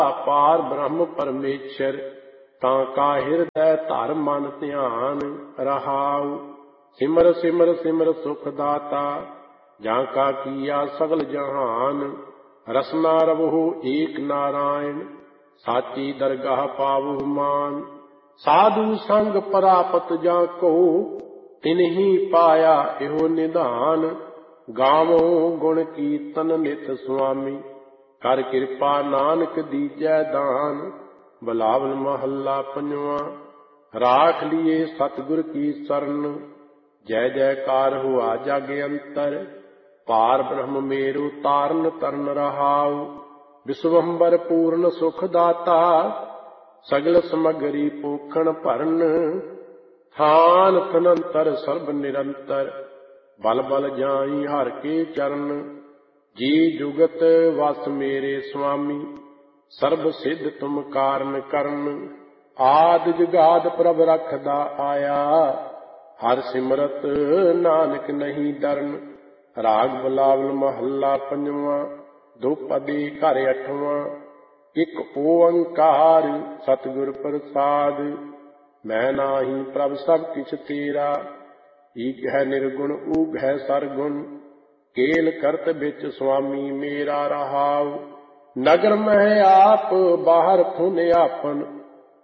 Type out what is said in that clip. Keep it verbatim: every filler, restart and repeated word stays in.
पार ब्रह्म परमेश्वर, ताका हृदय धर मन ध्यान रहाऊ। सिमर सिमर सिमर सुख दाता, जाका किया सगल जहान। रसना रवहु एक नारायण, साची दरगाह पावु मान। साधु संग परापत जाको, तिन्ही पाया एहो निधान। गावो गुण कीर्तन नित स्वामी, कर कृपा नानक दीजै दान। बिलावल महला पंजवा। राख लिए सतगुर की शरण, जय जयकार हुआ जग अंतर। पार ब्रह्म मेरु तारन तरन रहाउ, विश्वम्बर पूर्ण सुख दाता। सगल समगरी पोखण भरन, थान थनंतर सर्ब निरंतर। बल बल जाई हर के चरण, जी जुगत वस मेरे स्वामी। सर्ब सिद्ध तुम कारण करन, आद जुगाद प्रभ रखदा आया। हर सिमरत नानक नहीं डरन। राग बिलावल महला पंजवा। दोपदी घर अठवां। एक ओंकार सतगुर प्रसाद, मैं नाही प्रभ सब किछ तेरा। ईग है निर्गुण ऊग है सरगुण, केल करत बिच स्वामी मेरा रहाउ। नगर मह आप बाहर फुन आपन,